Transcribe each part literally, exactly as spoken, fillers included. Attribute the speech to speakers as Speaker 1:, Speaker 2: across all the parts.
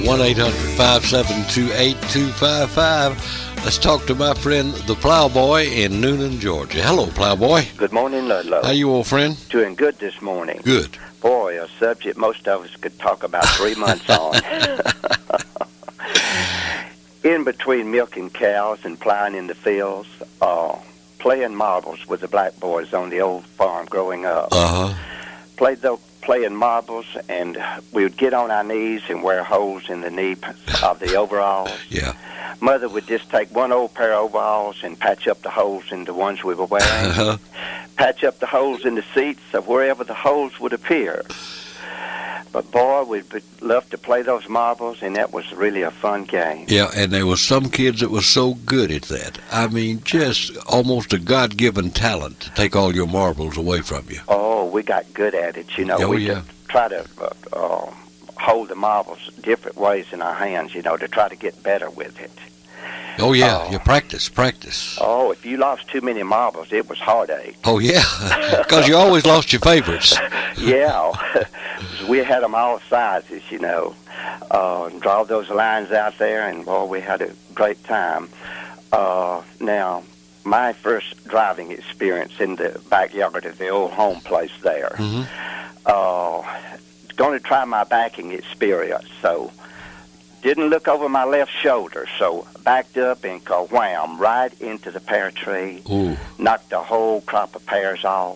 Speaker 1: one eight hundred five seven two eight two five five. Let's talk to my friend, the Plowboy in Noonan, Georgia. Hello, Plowboy.
Speaker 2: Good morning, Ludlow.
Speaker 1: How you, old friend?
Speaker 2: Doing good this morning.
Speaker 1: Good.
Speaker 2: Boy, a subject most of us could talk about three months on. In between milking cows and plowing in the fields, uh, playing marbles with the black boys on the old farm growing up.
Speaker 1: Uh-huh.
Speaker 2: Played the, playing marbles, and we would get on our knees and wear holes in the knee of the overalls.
Speaker 1: Yeah.
Speaker 2: Mother would just take one old pair of overalls and patch up the holes in the ones we were wearing.
Speaker 1: Uh-huh.
Speaker 2: Patch up the holes in the seats of wherever the holes would appear. But, boy, we'd love to play those marbles, and that was really a fun game.
Speaker 1: Yeah, and there was some kids that was so good at that. I mean, just almost a God-given talent to take all your marbles away from you.
Speaker 2: Oh, we got good at it, you know.
Speaker 1: Oh,
Speaker 2: we
Speaker 1: yeah.
Speaker 2: just try to uh, uh, hold the marbles different ways in our hands, you know, to try to get better with it.
Speaker 1: Oh, yeah,
Speaker 2: Oh.
Speaker 1: you practice, practice.
Speaker 2: Oh, if you lost too many marbles, it was heartache.
Speaker 1: Oh, yeah, because you always lost your favorites.
Speaker 2: Yeah, we had them all sizes, you know. Uh, draw those lines out there, and, boy, we had a great time. Uh, now, my first driving experience in the backyard of the old home place there,
Speaker 1: Mm-hmm.
Speaker 2: uh, going to try my backing experience, so didn't look over my left shoulder, so backed up and wham right into the pear tree.
Speaker 1: Ooh.
Speaker 2: Knocked a whole crop of pears off.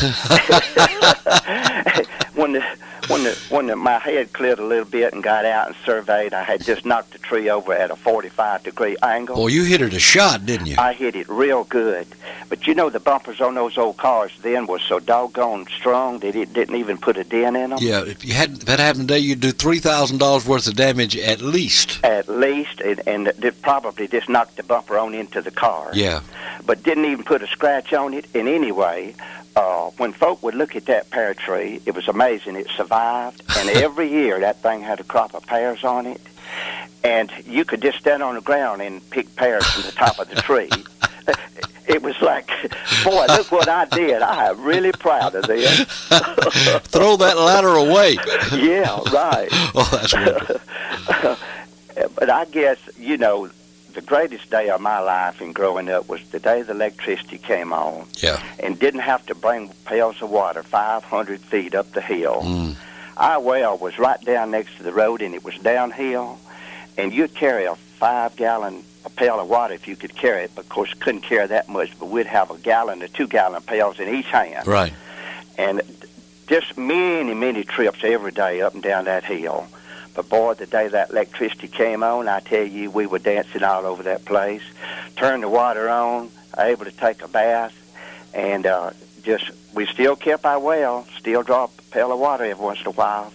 Speaker 2: when the when the when the, my head cleared a little bit and got out and surveyed, I had just knocked the tree over at a forty-five degree angle.
Speaker 1: Well, you hit it a shot, didn't you?
Speaker 2: I hit it real good. But you know, the bumpers on those old cars then were so doggone strong that it didn't even put a dent in them.
Speaker 1: Yeah, if you hadn't, if that happened today, you'd do three thousand dollars worth of damage at least.
Speaker 2: At least, and, and it probably just knocked the bumper on into the car.
Speaker 1: Yeah.
Speaker 2: But didn't even put a scratch on it. And anyway, uh, when folk would look at that pear tree, it was amazing. It survived, and every year that thing had a crop of pears on it. And you could just stand on the ground and pick pears from the top of the tree. It was like, boy, look what I did. I am really proud of this.
Speaker 1: Throw that ladder away.
Speaker 2: Yeah, right.
Speaker 1: Oh, that's wonderful.
Speaker 2: But I guess, you know, the greatest day of my life in growing up was the day the electricity came on.
Speaker 1: Yeah.
Speaker 2: And didn't have to bring pails of water five hundred feet up the hill.
Speaker 1: Mm.
Speaker 2: Our well was right down next to the road, and it was downhill. And you'd carry a five-gallon a pail of water if you could carry it. But, of course, couldn't carry that much, but we'd have a gallon or two-gallon pails in each hand.
Speaker 1: Right.
Speaker 2: And just many, many trips every day up and down that hill. But, boy, the day that electricity came on, I tell you, we were dancing all over that place. Turned the water on, able to take a bath, and uh, just we still kept our well, still draw a pail of water every once in a while.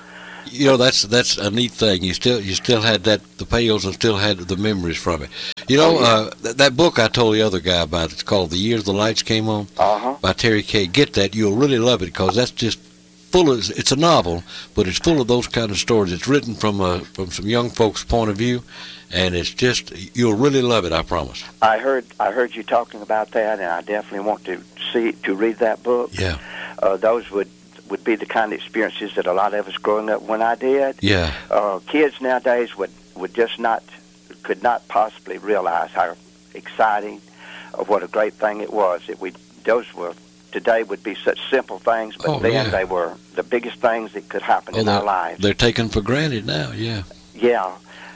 Speaker 1: You know, that's that's a neat thing. You still you still had that the pails and still had the memories from it. You know,
Speaker 2: Oh, yeah.
Speaker 1: uh, th- that book I told the other guy about, it's called The Years the Lights Came On,
Speaker 2: Uh-huh.
Speaker 1: by Terry Kay. Get that. You'll really love it, because that's just full of, it's a novel, but it's full of those kind of stories. It's written from a, from some young folks' point of view, and it's just, you'll really love it, I promise.
Speaker 2: I heard I heard you talking about that, and I definitely want to see to read that book.
Speaker 1: Yeah.
Speaker 2: Uh, those would would be the kind of experiences that a lot of us growing up when I did.
Speaker 1: Yeah.
Speaker 2: Uh, kids nowadays would, would just not, could not possibly realize how exciting or what a great thing it was. That we, those were, today would be such simple things, but
Speaker 1: Oh,
Speaker 2: then
Speaker 1: yeah.
Speaker 2: they were the biggest things that could happen
Speaker 1: Oh,
Speaker 2: in our
Speaker 1: they're,
Speaker 2: lives.
Speaker 1: they're taken for granted now, yeah.
Speaker 2: Yeah.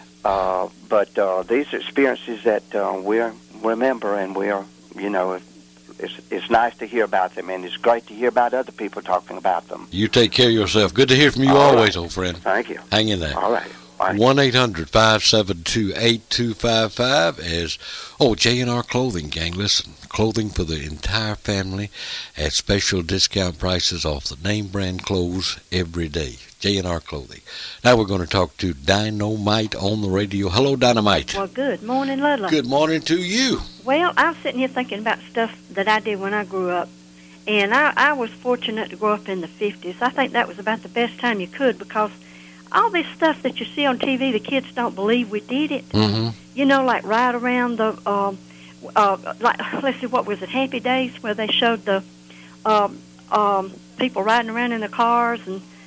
Speaker 2: Uh, but uh, these are experiences that uh, we remember, and we are, you know, it's, it's nice to hear about them, and it's great to hear about other people talking about them.
Speaker 1: You take care of yourself. Good to hear from you
Speaker 2: All
Speaker 1: always,
Speaker 2: right.
Speaker 1: old friend.
Speaker 2: Thank you.
Speaker 1: Hang in there.
Speaker 2: All right. Bye.
Speaker 1: one eight hundred five seven two eight two five five is, oh, J and R Clothing, gang. Listen, clothing for the entire family at special discount prices off the name brand clothes every day. J and R Clothing. Now we're going to talk to Dynamite on the radio. Hello, Dynamite.
Speaker 3: Well, good morning, Ludlow.
Speaker 1: Good morning to you.
Speaker 3: Well, I was sitting here thinking about stuff that I did when I grew up, and I, I was fortunate to grow up in the fifties. I think that was about the best time you could, because all this stuff that you see on T V, the kids don't believe we did it.
Speaker 1: Mm-hmm.
Speaker 3: You know, like right around the, um, uh, like, let's see, what was it, Happy Days, where they showed the um, um, people riding around in the cars, and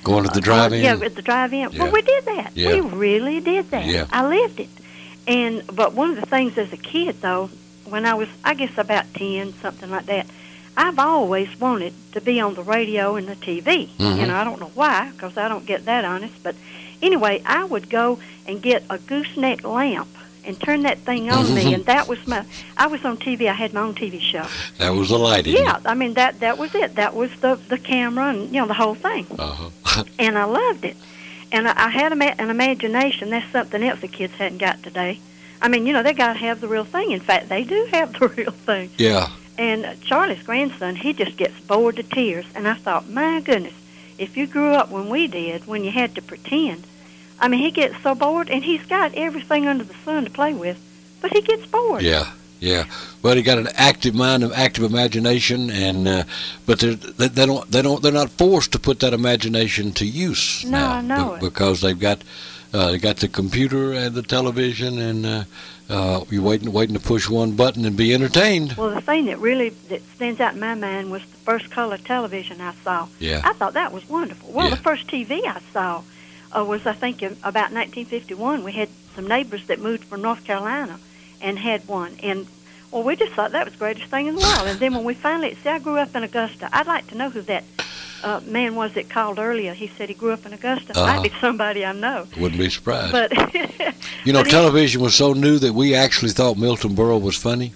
Speaker 1: Going to the drive-in?
Speaker 3: Uh, yeah, at the drive-in.
Speaker 1: Yeah.
Speaker 3: Well, we did that.
Speaker 1: Yeah.
Speaker 3: We really did that.
Speaker 1: Yeah.
Speaker 3: I lived it. And but one of the things as a kid, though, when I was, I guess, about ten, something like that, I've always wanted to be on the radio and the T V.
Speaker 1: Mm-hmm.
Speaker 3: You know, I don't know why, because I don't get that honest. But anyway, I would go and get a gooseneck lamp and turn that thing on me, and that was my, I was on T V. I had my own T V show.
Speaker 1: That was the lighting.
Speaker 3: Yeah, I mean, that that was it. That was the, the camera and, you know, the whole thing.
Speaker 1: Uh-huh.
Speaker 3: And I loved it. And I, I had a, an imagination. That's something else the kids hadn't got today. I mean, you know, they got to have the real thing. In fact, they do have the real thing.
Speaker 1: Yeah.
Speaker 3: And uh, Charlie's grandson, he just gets bored to tears. And I thought, my goodness, if you grew up when we did, when you had to pretend, I mean, he gets so bored, and he's got everything under the sun to play with, but he gets bored.
Speaker 1: Yeah, yeah. Well, he got an active mind, an active imagination, and uh, but they they don't they don't they're not forced to put that imagination to use
Speaker 3: No,
Speaker 1: now
Speaker 3: I know
Speaker 1: be-
Speaker 3: it.
Speaker 1: because they've got uh, they got the computer and the television, and uh, uh, you're waiting waiting to push one button and be entertained.
Speaker 3: Well, the thing that really that stands out in my mind was the first color television I saw.
Speaker 1: Yeah.
Speaker 3: I thought that was wonderful. Well,
Speaker 1: Yeah.
Speaker 3: the first T V I saw uh, was, I think, in about nineteen fifty-one. We had some neighbors that moved from North Carolina and had one. And, well, we just thought that was the greatest thing in the world. And then when we finally, see, I grew up in Augusta. I'd like to know who that uh, man was that called earlier. He said he grew up in Augusta.
Speaker 1: Uh-huh.
Speaker 3: Might be somebody I know.
Speaker 1: Wouldn't be surprised.
Speaker 3: But
Speaker 1: you know,
Speaker 3: but he-
Speaker 1: television was so new that we actually thought Milton Berle was funny.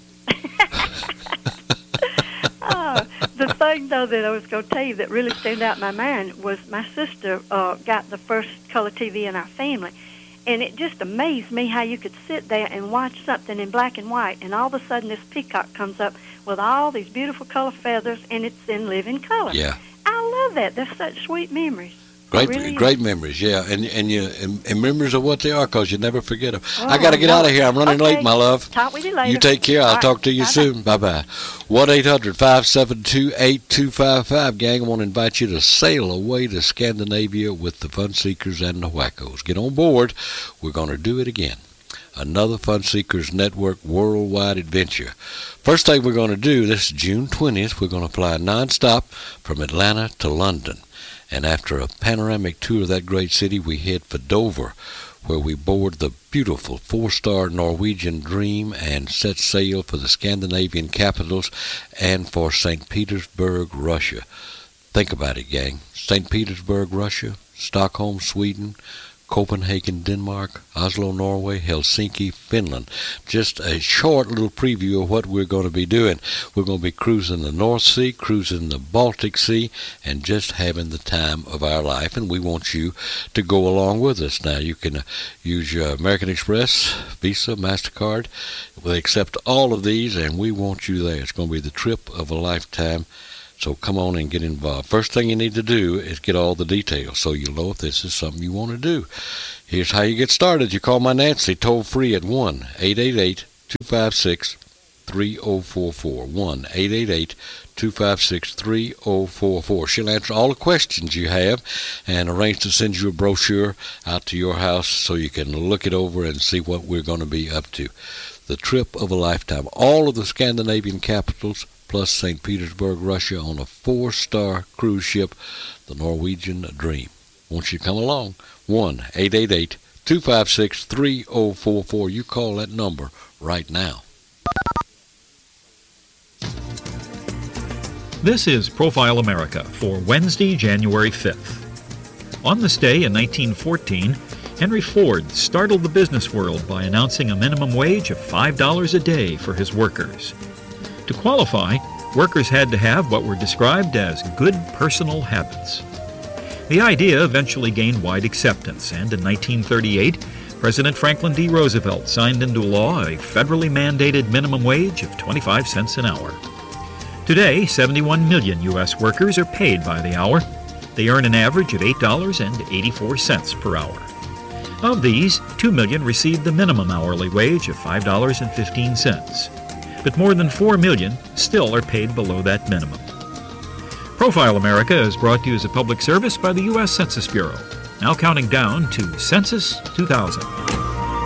Speaker 3: Oh, the thing, though, that I was going to tell you that really stand out in my mind was my sister uh, got the first color T V in our family. And it just amazed me how you could sit there and watch something in black and white, and all of a sudden this peacock comes up with all these beautiful color feathers, and it's in living color.
Speaker 1: Yeah.
Speaker 3: I love that. They're such sweet memories.
Speaker 1: Great,
Speaker 3: Really
Speaker 1: great memories, yeah, and and you and, and memories of what they are, because you never forget them.
Speaker 3: Oh,
Speaker 1: I got to get
Speaker 3: no.
Speaker 1: out of here. I'm running
Speaker 3: Okay.
Speaker 1: late, my love.
Speaker 3: Talk with you later.
Speaker 1: You take care. I'll
Speaker 3: All right.
Speaker 1: talk to you
Speaker 3: Bye-bye.
Speaker 1: soon. Bye bye. One eight hundred five seven two eight two five five, gang. I want to invite you to sail away to Scandinavia with the Fun Seekers and the Wackos. Get on board. We're going to do it again. Another Fun Seekers Network worldwide adventure. First thing we're going to do, this is June twentieth, we're going to fly nonstop from Atlanta to London. And after a panoramic tour of that great city, we head for Dover, where we board the beautiful four-star Norwegian Dream and set sail for the Scandinavian capitals and for Saint Petersburg, Russia. Think about it, gang. Saint Petersburg, Russia, Stockholm, Sweden, Copenhagen, Denmark, Oslo, Norway, Helsinki, Finland. Just a short little preview of what we're going to be doing. We're going to be cruising the North Sea, cruising the Baltic Sea, and just having the time of our life. And we want you to go along with us. Now, you can uh, use your American Express, Visa, MasterCard. We accept all of these, and we want you there. It's going to be the trip of a lifetime. So come on and get involved. First thing you need to do is get all the details so you'll know if this is something you want to do. Here's how you get started. You call my Nancy toll free at one eight eight eight two five six three zero four four. one eight eight eight two five six three zero four four. She'll answer all the questions you have and arrange to send you a brochure out to your house so you can look it over and see what we're going to be up to. The trip of a lifetime. All of the Scandinavian capitals plus Saint Petersburg, Russia, on a four-star cruise ship, the Norwegian Dream. Won't you come along? one eight eight eight two five six three zero four four. You call that number right now.
Speaker 4: This is Profile America for Wednesday, January fifth. On this day in nineteen fourteen, Henry Ford startled the business world by announcing a minimum wage of five dollars a day for his workers. To qualify, workers had to have what were described as good personal habits. The idea eventually gained wide acceptance, and in nineteen thirty-eight, President Franklin D. Roosevelt signed into law a federally mandated minimum wage of twenty-five cents an hour. Today, seventy-one million U S workers are paid by the hour. They earn an average of eight dollars and eighty-four cents per hour. Of these, two million receive the minimum hourly wage of five dollars and fifteen cents. But more than four million still are paid below that minimum. Profile America is brought to you as a public service by the U S Census Bureau, now counting down to Census two thousand.